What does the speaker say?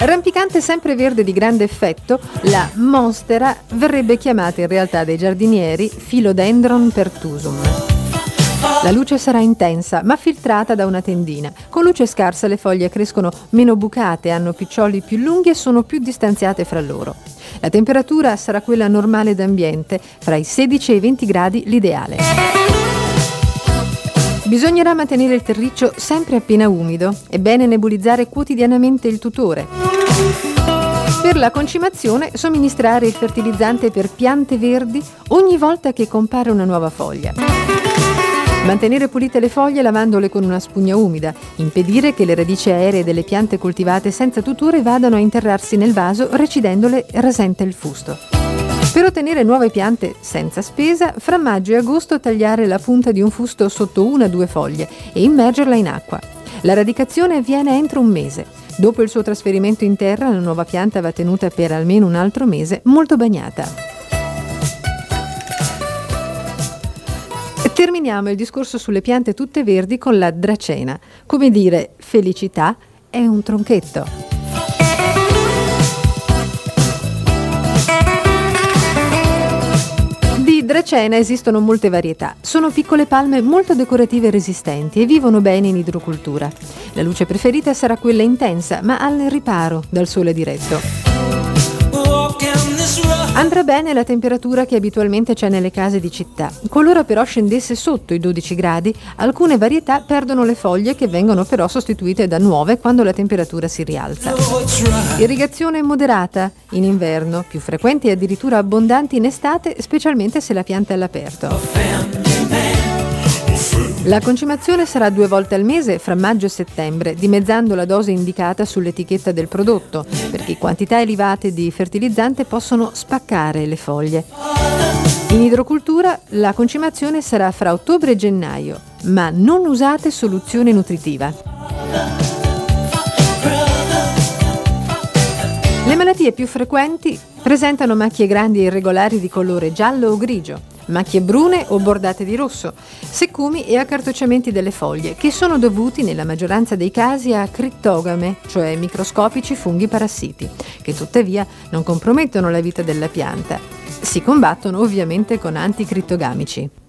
Rampicante sempreverde di grande effetto, la monstera verrebbe chiamata in realtà dai giardinieri Philodendron pertusum. La luce sarà intensa, ma filtrata da una tendina. Con luce scarsa le foglie crescono meno bucate, hanno piccioli più lunghi e sono più distanziate fra loro. La temperatura sarà quella normale d'ambiente, fra i 16 e i 20 gradi l'ideale. Bisognerà mantenere il terriccio sempre appena umido. È bene nebulizzare quotidianamente il tutore. Per la concimazione, somministrare il fertilizzante per piante verdi ogni volta che compare una nuova foglia. Mantenere pulite le foglie lavandole con una spugna umida. Impedire che le radici aeree delle piante coltivate senza tutore vadano a interrarsi nel vaso, recidendole rasente il fusto. Per ottenere nuove piante senza spesa, fra maggio e agosto tagliare la punta di un fusto sotto 1 o 2 foglie e immergerla in acqua. La radicazione avviene entro un mese. Dopo il suo trasferimento in terra, la nuova pianta va tenuta per almeno un altro mese, molto bagnata. Terminiamo il discorso sulle piante tutte verdi con la dracena. Come dire, felicità è un tronchetto. Di dracena esistono molte varietà. Sono piccole palme molto decorative e resistenti e vivono bene in idrocultura. La luce preferita sarà quella intensa, ma al riparo dal sole diretto. Andrà bene la temperatura che abitualmente c'è nelle case di città. Qualora però scendesse sotto i 12 gradi, alcune varietà perdono le foglie che vengono però sostituite da nuove quando la temperatura si rialza. Irrigazione moderata in inverno, più frequenti e addirittura abbondanti in estate, specialmente se la pianta è all'aperto. La concimazione sarà 2 volte al mese fra maggio e settembre, dimezzando la dose indicata sull'etichetta del prodotto, perché quantità elevate di fertilizzante possono spaccare le foglie. In idrocultura la concimazione sarà fra ottobre e gennaio, ma non usate soluzione nutritiva. Le malattie più frequenti presentano macchie grandi e irregolari di colore giallo o grigio, macchie brune o bordate di rosso, seccumi e accartocciamenti delle foglie, che sono dovuti nella maggioranza dei casi a crittogame, cioè microscopici funghi parassiti, che tuttavia non compromettono la vita della pianta. Si combattono ovviamente con anticrittogamici.